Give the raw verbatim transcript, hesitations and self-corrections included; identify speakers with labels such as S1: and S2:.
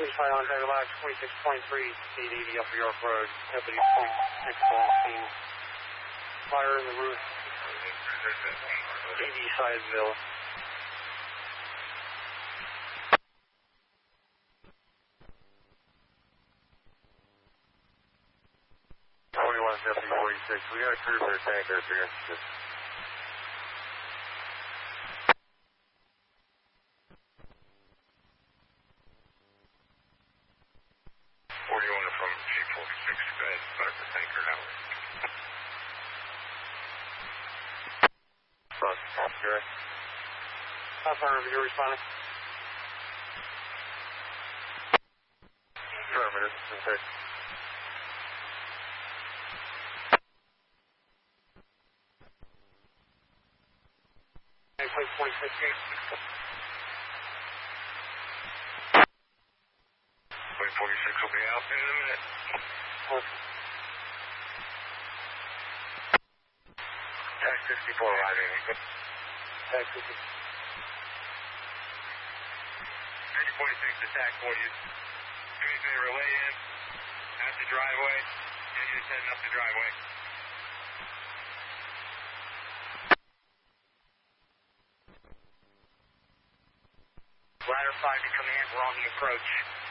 S1: Please fire on Tiger Live twenty-six point three, eight eighty Upper York Road, W point six one scene. Fire in the roof, eighty Sideville. twenty-one fifty forty-six, we got a cruiser tanker up here. Just forty-one from G forty-six, go ahead, start the tanker out. Good. How far are you responding? Affirmative, okay. Place forty-six. Point forty-six will be out in a minute. Tag sixty-four arriving. Tag sixty. thirty forty-six attack for you. Commissioner relay in, out the driveway, and you're setting up the driveway. Ladder five to command, we're on the approach.